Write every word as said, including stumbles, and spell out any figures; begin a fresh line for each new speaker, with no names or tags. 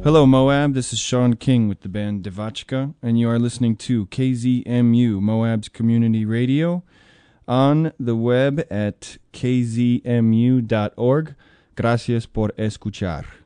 Hello, Moab. This is Sean King with the band Devachka, and you are listening to K Z M U, Moab's Community Radio, on the web at k z m u dot org. Gracias por escuchar.